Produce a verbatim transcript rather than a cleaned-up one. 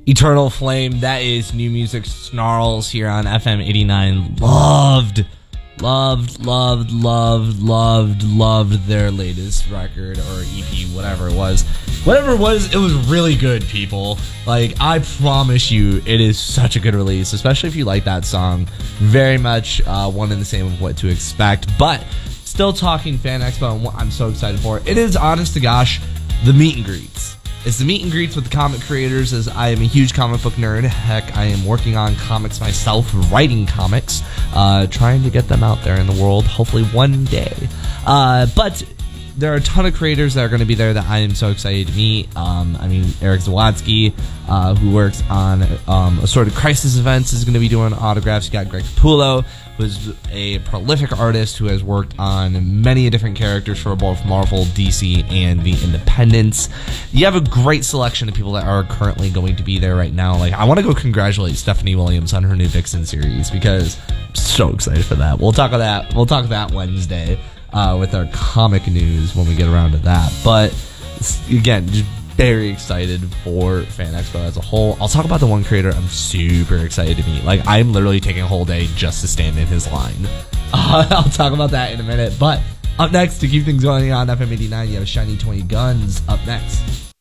Eternal Flame, that is New Music Snarls here on F M eighty-nine. Loved, loved, loved, loved, loved, loved their latest record or E P, whatever it was. Whatever it was, it was really good, people. Like, I promise you, it is such a good release, especially if you like that song. Very much uh, one and the same of what to expect, but still talking Fan Expo and what I'm so excited for. It is, honest to gosh, the meet and greets. It's the meet and greets with the comic creators, as I am a huge comic book nerd. Heck, I am working on comics myself, writing comics, uh, trying to get them out there in the world, hopefully one day. Uh, but there are a ton of creators that are going to be there that I am so excited to meet. Um, I mean, Eric Zawadzki, uh, who works on um, Assorted Crisis events, is going to be doing autographs. You got Greg Capullo, who is a prolific artist who has worked on many different characters for both Marvel, D C, and the Independents. You have a great selection of people that are currently going to be there right now. Like, I want to go congratulate Stephanie Williams on her new Vixen series because I'm so excited for that. We'll talk of that. We'll talk that Wednesday uh, with our comic news when we get around to that. But again, just very excited for Fan Expo as a whole. I'll talk about the one creator I'm super excited to meet. Like, I'm literally taking a whole day just to stand in his line. Uh, I'll talk about that in a minute. But up next, to keep things going on F M eighty-nine, you have Shiny Toy Guns up next.